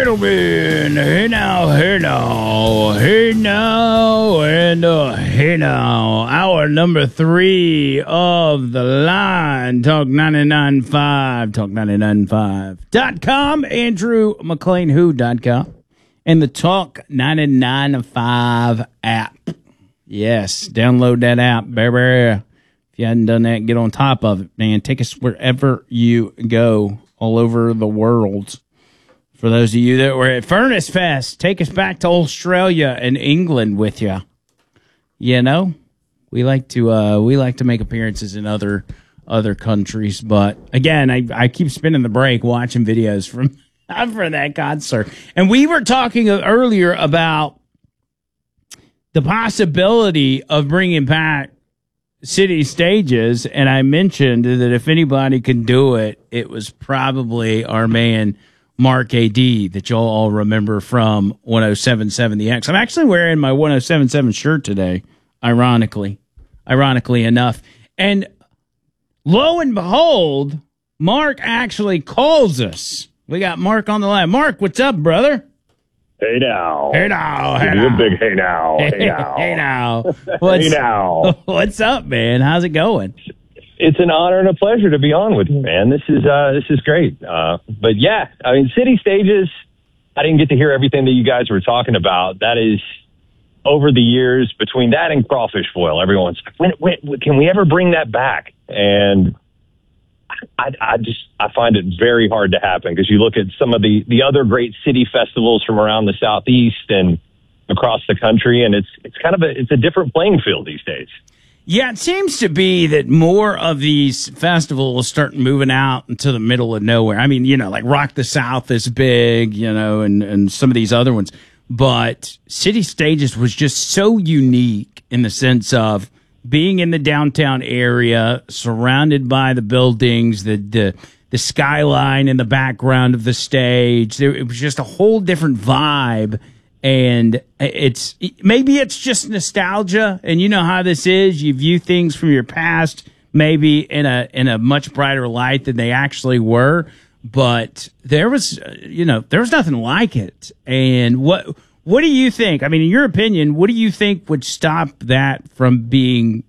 gentlemen, hey now, hour number 3 of the line, Talk 99.5, Talk995.com, AndrewMcLeanWho.com, and the Talk 99.5 app. Yes, download that app, baby. If you hadn't done that, get on top of it, man. Take us wherever you go, all over the world. For those of you that were at Furnace Fest, take us back to Australia and England with you. You know, we like to make appearances in other countries, but again, I keep spinning the break watching videos from that concert. And we were talking earlier about the possibility of bringing back city stages, and I mentioned that if anybody could do it, it was probably our man Mark A.D. that y'all all remember from 107.7 The X. I'm actually wearing my 107.7 shirt today, ironically enough. And lo and behold, Mark actually calls us. We got Mark on the line. Mark, what's up, brother? Hey now. Hey now. Hey now. Big hey now. Hey now. Hey now. Hey now. What's up, man? How's it going? It's an honor and a pleasure to be on with you, man. This is great. But yeah, I mean, city stages, I didn't get to hear everything that you guys were talking about. That is, over the years, between that and crawfish foil, everyone's like, when can we ever bring that back? And I find it very hard to happen, because you look at some of the other great city festivals from around the Southeast and across the country, and it's a different playing field these days. Yeah, it seems to be that more of these festivals start moving out into the middle of nowhere. I mean, you know, like Rock the South is big, you know, and some of these other ones. But City Stages was just so unique in the sense of being in the downtown area, surrounded by the buildings, the skyline in the background of the stage. It was just a whole different vibe. And maybe it's just nostalgia, and you know how this is. You view things from your past maybe in a much brighter light than they actually were. But there was nothing like it. And what do you think? I mean, in your opinion, what do you think would stop that from being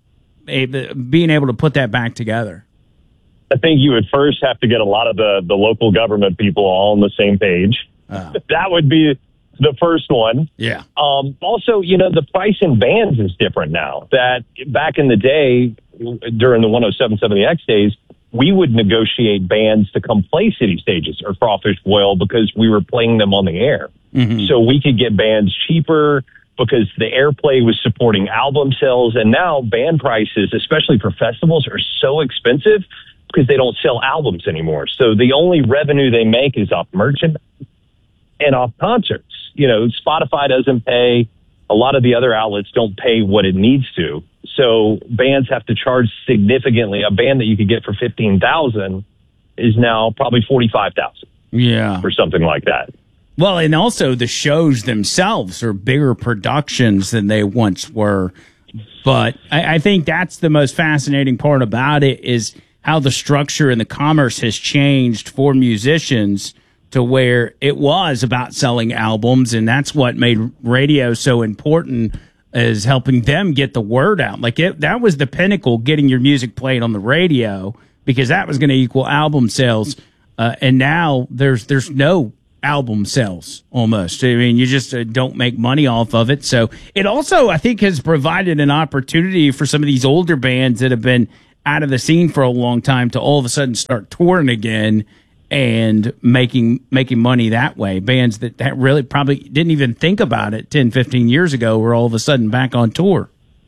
able to put that back together? I think you would first have to get a lot of the local government people all on the same page. That would be the first one. Yeah. Also, you know, the price in bands is different now. That back in the day, during the 107.7 The X days, we would negotiate bands to come play city stages or Crawfish Boil because we were playing them on the air. Mm-hmm. So we could get bands cheaper because the airplay was supporting album sales. And now band prices, especially for festivals, are so expensive because they don't sell albums anymore. So the only revenue they make is off merchandise and off concerts. You know, Spotify doesn't pay. A lot of the other outlets don't pay what it needs to. So bands have to charge significantly. A band that you could get for $15,000 is now probably $45,000. Yeah. For something like that. Well, and also the shows themselves are bigger productions than they once were. But I think that's the most fascinating part about it, is how the structure and the commerce has changed for musicians, to where it was about selling albums, and that's what made radio so important, is helping them get the word out. Like that was the pinnacle, getting your music played on the radio, because that was going to equal album sales. And now there's no album sales almost. I mean, you just don't make money off of it. So it also, I think, has provided an opportunity for some of these older bands that have been out of the scene for a long time to all of a sudden start touring again and making money that way. Bands that really probably didn't even think about it 10, 15 years ago were all of a sudden back on tour.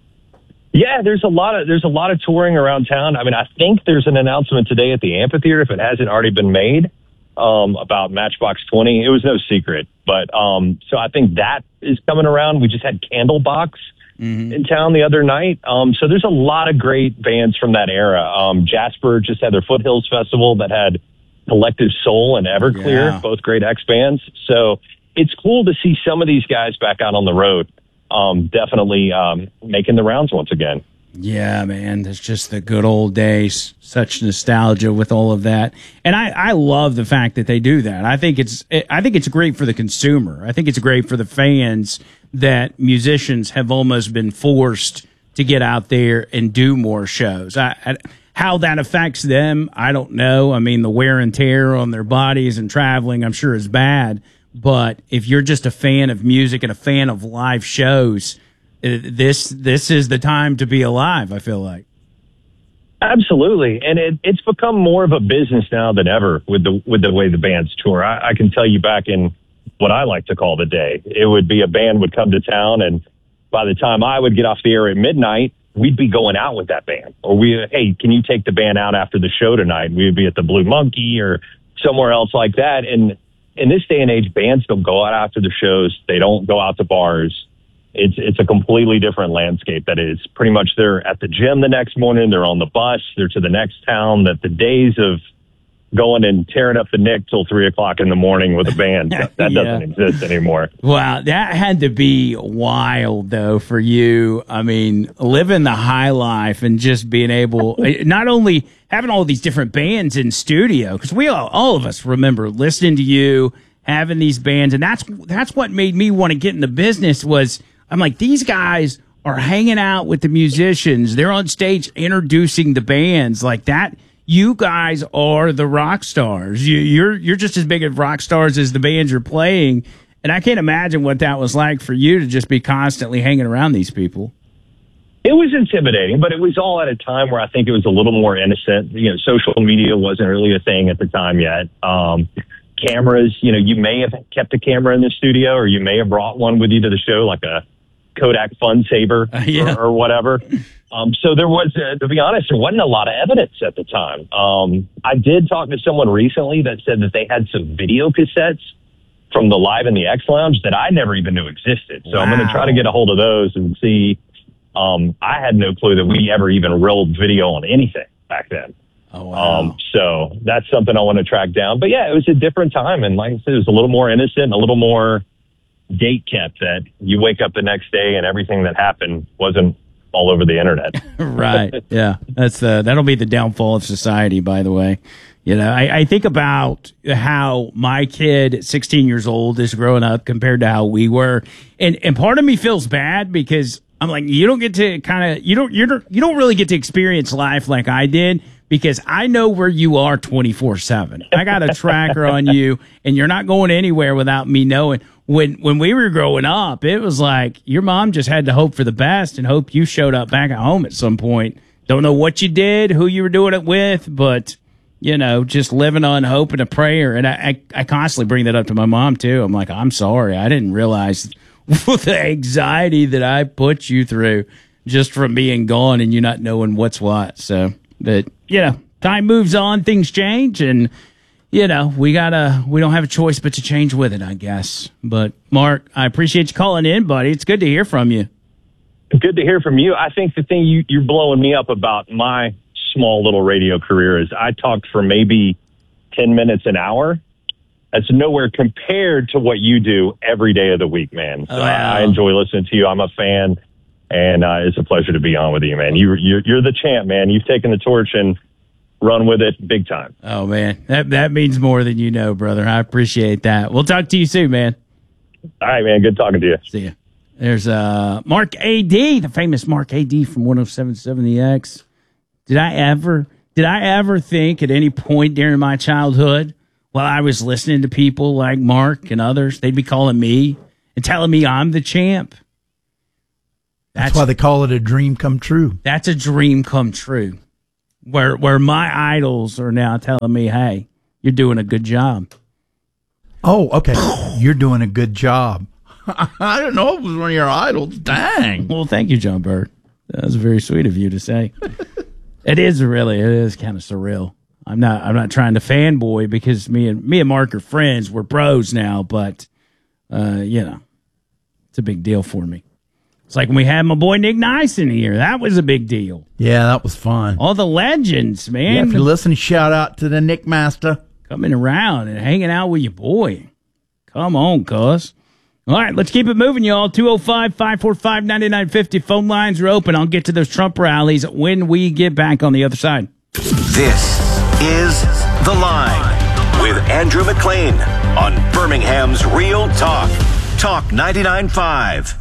Yeah, there's a lot of touring around town. I mean, I think there's an announcement today at the amphitheater, if it hasn't already been made, about Matchbox 20. It was no secret, but so I think that is coming around. We just had Candlebox in town the other night. So there's a lot of great bands from that era. Jasper just had their Foothills Festival that had Collective Soul and Everclear, both great X bands. So it's cool to see some of these guys back out on the road, definitely making the rounds once again. Yeah, man, it's just the good old days. Such nostalgia with all of that, and I love the fact that they do that. I think it's great for the consumer. I think it's great for the fans that musicians have almost been forced to get out there and do more shows. How that affects them, I don't know. I mean, the wear and tear on their bodies and traveling, I'm sure, is bad. But if you're just a fan of music and a fan of live shows, this is the time to be alive, I feel like. Absolutely. And it's become more of a business now than ever with the way the bands tour. I can tell you back in what I like to call the day, it would be a band would come to town, and by the time I would get off the air at midnight, we'd be going out with that band. Or hey, can you take the band out after the show tonight? We'd be at the Blue Monkey or somewhere else like that. And in this day and age, bands don't go out after the shows. They don't go out to bars. It's a completely different landscape. That is pretty much they're at the gym the next morning. They're on the bus. They're to the next town. That the days of going and tearing up the Nick till 3:00 in the morning with a band, that doesn't exist anymore. Wow, that had to be wild though for you. I mean, living the high life and just being able, not only having all these different bands in studio, because we all of us remember listening to you, having these bands, and that's what made me want to get in the business. Was I'm like, these guys are hanging out with the musicians. They're on stage introducing the bands like that. You guys are the rock stars. You're just as big of rock stars as the bands you're playing. And I can't imagine what that was like for you to just be constantly hanging around these people. It was intimidating, but it was all at a time where I think it was a little more innocent. You know, social media wasn't really a thing at the time yet. Cameras, you may have kept a camera in the studio, or you may have brought one with you to the show, like a Kodak Fun Saver or whatever. So there was, to be honest, there wasn't a lot of evidence at the time. I did talk to someone recently that said that they had some video cassettes from the Live in the X Lounge that I never even knew existed. So I'm going to try to get a hold of those and see. I had no clue that we ever even rolled video on anything back then. Oh, wow. So that's something I want to track down. But yeah, it was a different time. And like I said, it was a little more innocent, a little more gate kept, that you wake up the next day and everything that happened wasn't all over the internet. Right. Yeah. That'll be the downfall of society, by the way. I think about how my kid at 16 years old is growing up compared to how we were. And part of me feels bad because I'm like, you don't get to you don't really get to experience life like I did, because I know where you are 24/7. I got a tracker on you, and you're not going anywhere without me knowing. When we were growing up, it was like your mom just had to hope for the best and hope you showed up back at home at some point. Don't know what you did, who you were doing it with, but, just living on hope and a prayer. And I constantly bring that up to my mom, too. I'm like, I'm sorry. I didn't realize the anxiety that I put you through just from being gone and you not knowing what's what. So, but, time moves on, things change, and we don't have a choice but to change with it, I guess. But Mark, I appreciate you calling in, buddy. It's good to hear from you. Good to hear from you. I think the thing you're blowing me up about my small little radio career is I talked for maybe 10 minutes an hour. That's nowhere compared to what you do every day of the week, man. So I enjoy listening to you. I'm a fan, and it's a pleasure to be on with you, man. You're the champ, man. You've taken the torch and run with it big time. Oh, man. That means more than you know, brother. I appreciate that. We'll talk to you soon, man. All right, man. Good talking to you. See ya. There's Mark A.D., the famous Mark A.D. from 107.7 The X. Did I ever think at any point during my childhood, while I was listening to people like Mark and others, they'd be calling me and telling me I'm the champ? That's why they call it a dream come true. That's a dream come true. Where my idols are now telling me, hey, you're doing a good job. Oh, okay. You're doing a good job. I didn't know it was one of your idols. Dang. Well, thank you, John Bird. That was very sweet of you to say. It is kind of surreal. I'm not trying to fanboy because me and Mark are friends. We're bros now, but it's a big deal for me. It's like when we had my boy Nick Nice in here. That was a big deal. Yeah, that was fun. All the legends, man. Yeah, if you're listening, shout out to the Nick Master. Coming around and hanging out with your boy. Come on, cuz. All right, let's keep it moving, y'all. 205-545-9950. Phone lines are open. I'll get to those Trump rallies when we get back on the other side. This is The Line with Andrew McLean on Birmingham's Real Talk. Talk 99.5.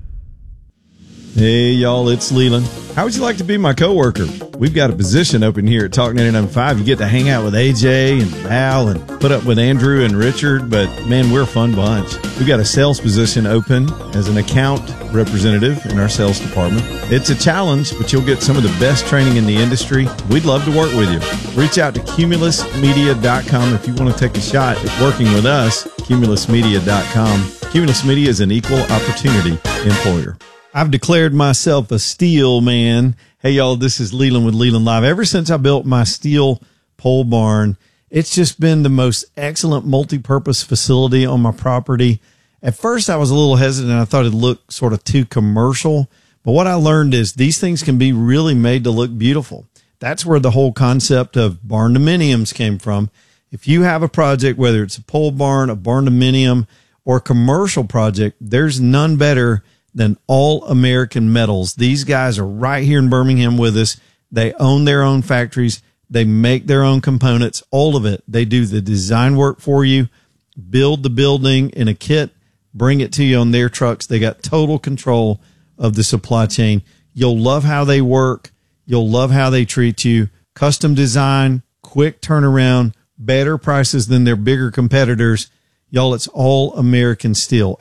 Hey, y'all, it's Leland. How would you like to be my coworker? We've got a position open here at Talk 99.5. You get to hang out with AJ and Val and put up with Andrew and Richard, but man, we're a fun bunch. We've got a sales position open as an account representative in our sales department. It's a challenge, but you'll get some of the best training in the industry. We'd love to work with you. Reach out to cumulusmedia.com if you want to take a shot at working with us. Cumulusmedia.com. Cumulus Media is an equal opportunity employer. I've declared myself a steel man. Hey, y'all, this is Leland with Leland Live. Ever since I built my steel pole barn, it's just been the most excellent multi-purpose facility on my property. At first, I was a little hesitant. I thought it looked sort of too commercial. But what I learned is these things can be really made to look beautiful. That's where the whole concept of barn-dominiums came from. If you have a project, whether it's a pole barn, a barn-dominium, or a commercial project, there's none better than All American Metals. These guys are right here in Birmingham with us. They own their own factories. They make their own components, all of it. They do the design work for you, build the building in a kit, bring it to you on their trucks. They got total control of the supply chain. You'll love how they work. You'll love how they treat you. Custom design, quick turnaround, better prices than their bigger competitors. Y'all, it's All American Steel.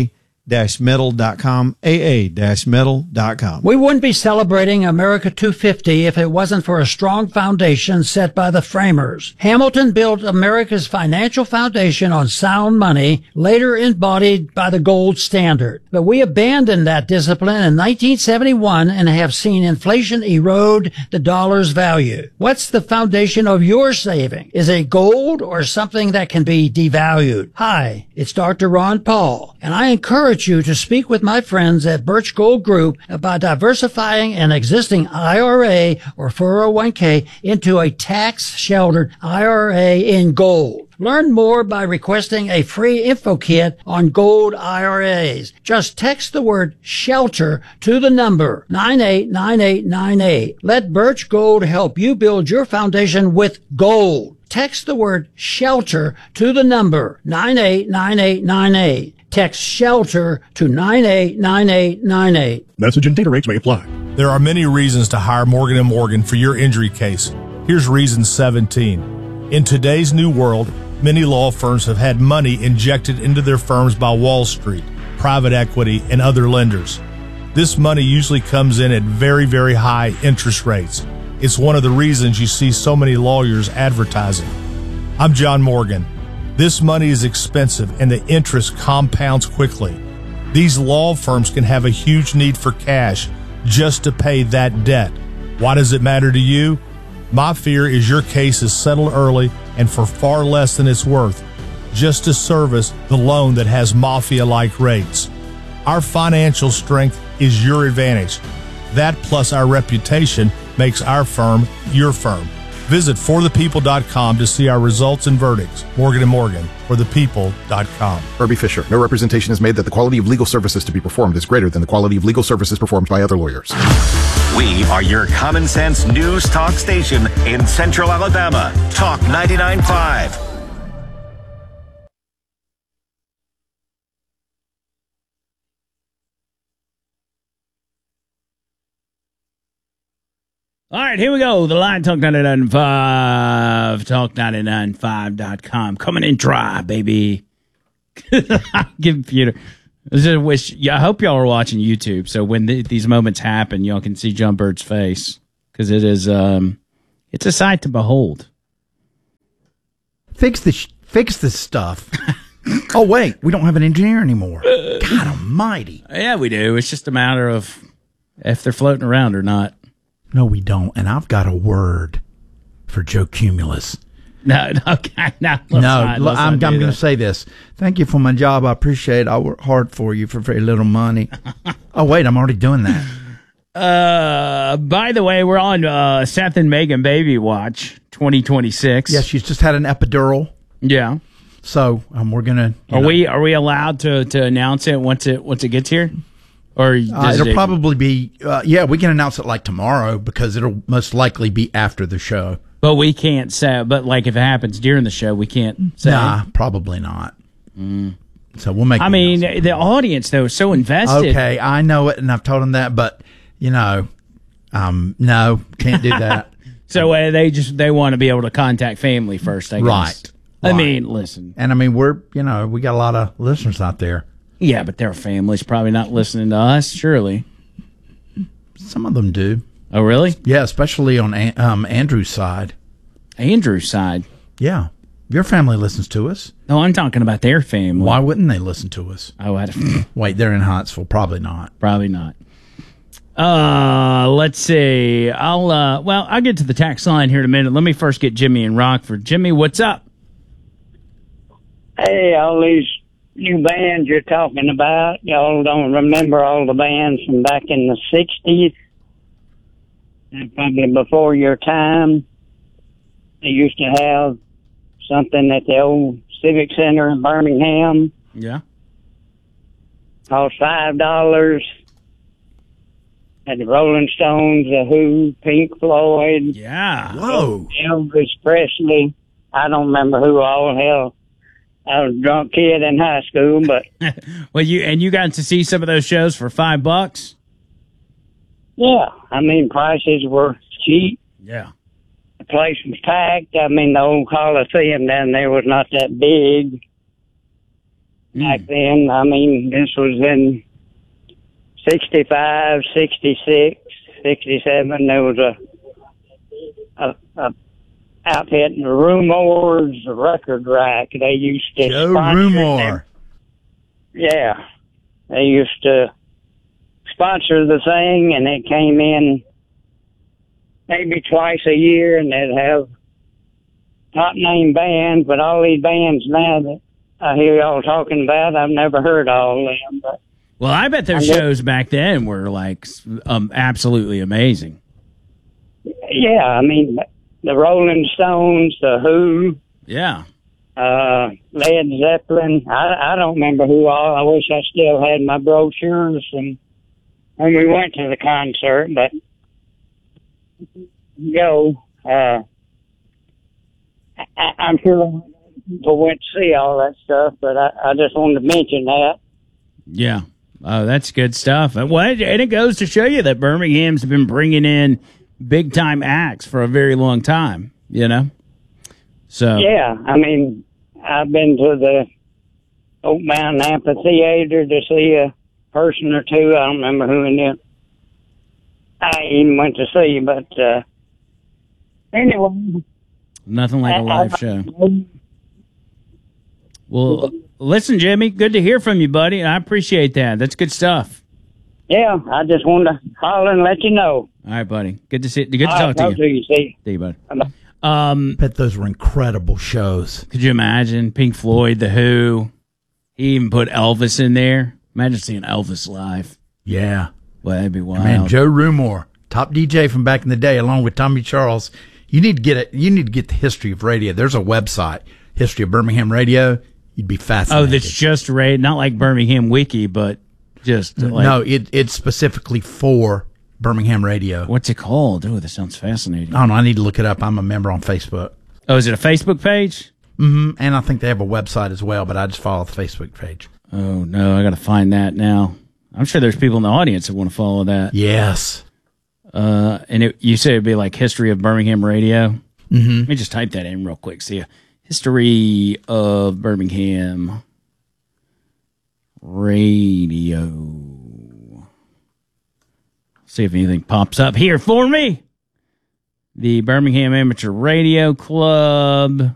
AA-metal.com, AA-metal.com. We wouldn't be celebrating America 250 if it wasn't for a strong foundation set by the framers. Hamilton built America's financial foundation on sound money, later embodied by the gold standard. But we abandoned that discipline in 1971 and have seen inflation erode the dollar's value. What's the foundation of your saving? Is it gold or something that can be devalued? Hi, it's Dr. Ron Paul, and I encourage you to speak with my friends at Birch Gold Group about diversifying an existing IRA or 401k into a tax-sheltered IRA in gold. Learn more by requesting a free info kit on gold IRAs. Just text the word SHELTER to the number 989898. Let Birch Gold help you build your foundation with gold. Text the word SHELTER to the number 989898. Text SHELTER to 989898. Message and data rates may apply. There are many reasons to hire Morgan & Morgan for your injury case. Here's reason 17. In today's new world, many law firms have had money injected into their firms by Wall Street, private equity, and other lenders. This money usually comes in at very, very high interest rates. It's one of the reasons you see so many lawyers advertising. I'm John Morgan. This money is expensive and the interest compounds quickly. These law firms can have a huge need for cash just to pay that debt. Why does it matter to you? My fear is your case is settled early and for far less than it's worth, just to service the loan that has mafia-like rates. Our financial strength is your advantage. That plus our reputation makes our firm your firm. Visit forthepeople.com to see our results and verdicts. Morgan & Morgan, forthepeople.com. Herbie Fisher. No representation is made that the quality of legal services to be performed is greater than the quality of legal services performed by other lawyers. We are your common sense news talk station in Central Alabama. Talk 99.5. All right, here we go. The Line, Talk 99.5, talk995.com. Coming in dry, baby. Computer. I hope y'all are watching YouTube, so when these moments happen, y'all can see Jumbird's face, because it is it's a sight to behold. Fix this stuff. Oh, wait, we don't have an engineer anymore. God almighty. Yeah, we do. It's just a matter of if they're floating around or not. No, we don't. And I've got a word for Joe Cumulus. No, okay, no. I'm going to say this. Thank you for my job. I appreciate it. I work hard for you for very little money. Oh, wait, I'm already doing that. By the way, we're on Seth and Megan Baby Watch 2026. Yeah, she's just had an epidural. Yeah. So we're gonna. Are we allowed to announce it once it gets here? Or it'll probably be we can announce it like tomorrow because it'll most likely be after the show. But we can't say. But like if it happens during the show, we can't say. Nah, probably not. So we'll make. I mean, the audience though is so invested. Okay, I know it, and I've told them that, but no, can't do that. So they want to be able to contact family first, I guess. Right. I mean, listen. And I mean, we got a lot of listeners out there. Yeah, but their family's probably not listening to us, surely. Some of them do. Oh, really? Yeah, especially on Andrew's side. Andrew's side? Yeah. Your family listens to us. No, I'm talking about their family. Why wouldn't they listen to us? Oh, wait, they're in Huntsville. Probably not. Probably not. Let's see. I'll get to the tax line here in a minute. Let me first get Jimmy in Rockford. Jimmy, what's up? Hey, all these new bands you're talking about, y'all don't remember all the bands from back in the 60s? And probably before your time. They used to have something at the old Civic Center in Birmingham. Yeah. Cost $5. Had the Rolling Stones, The Who, Pink Floyd. Yeah. Whoa. Elvis Presley. I don't remember who all. Hell, I was a drunk kid in high school, but well, you got to see some of those shows for $5. Yeah, I mean prices were cheap. Yeah, the place was packed. I mean the old Coliseum down there was not that big back then. I mean this was in 65, 66, 67. There was a outfit in the Rumors Record Rack. They used to Joe sponsor Rumor. them. Yeah, they used to sponsor the thing, and it came in maybe twice a year, and they'd have top name bands. But all these bands now that I hear y'all talking about, I've never heard all of them. But well, I bet those shows back then were like absolutely amazing. Yeah, I mean the Rolling Stones, the Who, yeah, Led Zeppelin. I don't remember who all. I wish I still had my brochures and when we went to the concert, but I'm sure people went to see all that stuff, but I just wanted to mention that. Yeah. Oh, that's good stuff. Well, and it goes to show you that Birmingham's been bringing in big time acts for a very long time, you know? So yeah, I mean, I've been to the Oak Mountain Amphitheater to see a person or two. I don't remember who in it I even went to see, but anyway. Nothing like a live show. Well, listen, Jimmy, good to hear from you, buddy. I appreciate that. That's good stuff. Yeah, I just wanted to holler and let you know. All right, buddy. Good to see. Good to talk to you. See you, buddy. Bet those were incredible shows. Could you imagine Pink Floyd, The Who? He even put Elvis in there. Imagine seeing Elvis live. Yeah. Well, that'd be wild. Man, Joe Rumor, top DJ from back in the day, along with Tommy Charles. You need to get it. You need to get the history of radio. There's a website, History of Birmingham Radio. You'd be fascinated. Oh, that's just radio, not like Birmingham Wiki, but just like, no. It's specifically for Birmingham Radio. What's it called? Oh, that sounds fascinating. I don't know. I need to look it up. I'm a member on Facebook. Oh, is it a Facebook page? Mm-hmm. And I think they have a website as well, but I just follow the Facebook page. Oh no, I got to find that now. I'm sure there's people in the audience that want to follow that. Yes. And you say it'd be like History of Birmingham Radio. Mm-hmm. Let me just type that in real quick. See, History of Birmingham Radio. See if anything pops up here for me. The Birmingham Amateur Radio Club.